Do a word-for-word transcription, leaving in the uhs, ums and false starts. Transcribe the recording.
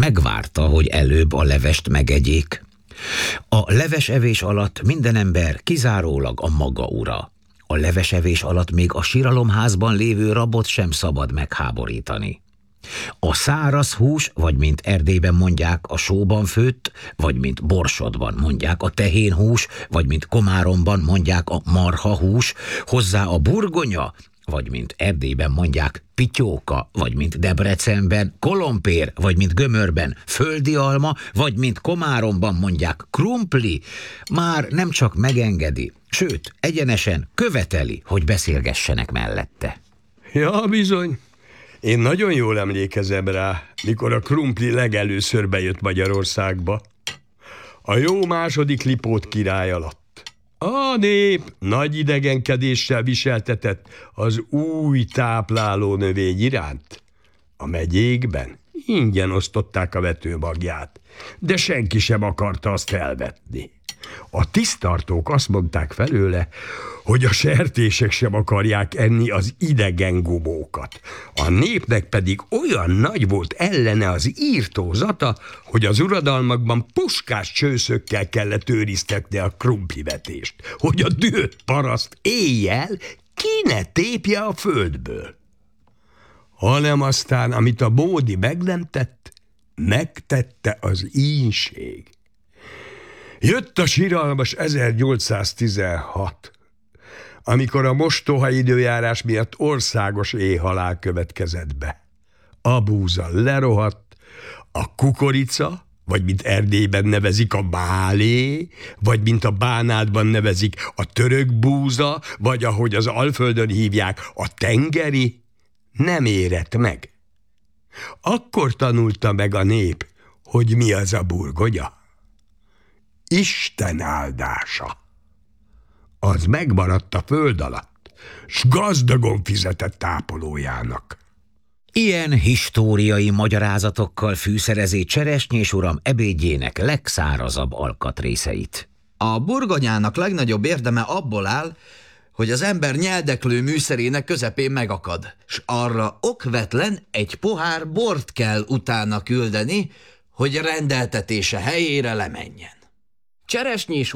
Megvárta, hogy előbb a levest megegyék. A levesevés alatt minden ember kizárólag a maga ura. A levesevés alatt még a siralomházban lévő rabot sem szabad megháborítani. A száraz hús, vagy mint Erdélyben mondják, a sóban főtt, vagy mint Borsodban mondják, a tehénhús, vagy mint Komáromban mondják, a marhahús, hozzá a burgonya, vagy mint Erdélyben mondják, pityóka, vagy mint Debrecenben, kolompér, vagy mint Gömörben, földi alma, vagy mint Komáromban mondják, krumpli, már nem csak megengedi, sőt, egyenesen követeli, hogy beszélgessenek mellette. Ja, bizony. Én nagyon jól emlékezem rá, mikor a krumpli legelőször bejött Magyarországba. A jó második Lipót király alatt. A nép nagy idegenkedéssel viseltetett az új tápláló növény iránt. A megyékben ingyen osztották a vetőmagját, de senki sem akarta azt elvetni. A tisztartók azt mondták felőle, hogy a sertések sem akarják enni az idegen gubókat. A népnek pedig olyan nagy volt ellene az írtózata, hogy az uradalmakban puskás csőszökkel kellett őriztetni a krumplivetést, hogy a dühött paraszt éjjel ki ne tépje a földből. Hanem aztán, amit a Módi meg nem tett, megtette az ínség. Jött a siralmas ezernyolcszáztizenhat, amikor a mostoha időjárás miatt országos éhhalál következett be. A búza lerohadt, a kukorica, vagy mint Erdélyben nevezik a bálé, vagy mint a Bánátban nevezik a török búza, vagy ahogy az Alföldön hívják, a tengeri, nem érett meg. Akkor tanulta meg a nép, hogy mi az a burgonya. Isten áldása. Az megmaradt a föld alatt, s gazdagon fizetett tápolójának. Ilyen históriai magyarázatokkal fűszerezi Cseresnyés uram ebédjének legszárazabb alkatrészeit. A burgonyának legnagyobb érdeme abból áll, hogy az ember nyeldeklő műszerének közepén megakad, s arra okvetlen egy pohár bort kell utána küldeni, hogy rendeltetése helyére lemenjen. Cseresnyés